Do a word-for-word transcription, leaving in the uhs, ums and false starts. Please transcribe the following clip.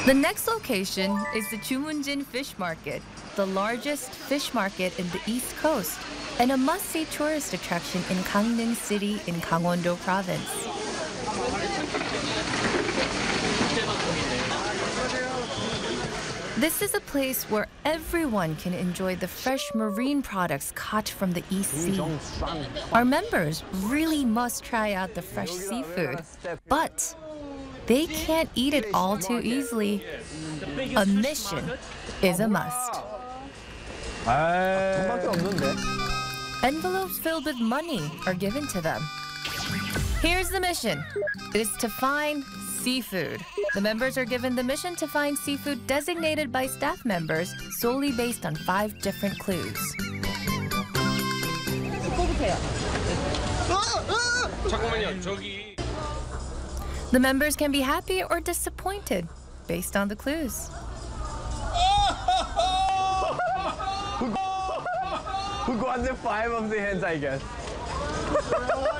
The next location is the Jumunjin Fish Market, the largest fish market in the East Coast, and a must-see tourist attraction in Gangneung City in Gangwon-do Province. This is a place where everyone can enjoy the fresh marine products caught from the East Sea. Our members really must try out the fresh seafood, but they can't eat it all too easily. A mission is a must. Envelopes filled with money are given to them. Here's the mission. It's to find seafood. The members are given the mission to find seafood designated by staff members solely based on five different clues. The members can be happy or disappointed based on the clues. Who got the five of the hands, I guess?